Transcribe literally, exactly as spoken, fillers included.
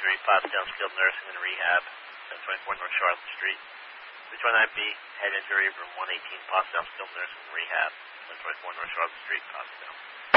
Street, Pottstown Skilled Nursing and Rehab, seven twenty-four North Charlotte Street. three twenty-nine B, head injury, room one eighteen, Pottstown Skilled Nursing and Rehab, seven twenty-four North Charlotte Street, Pottstown.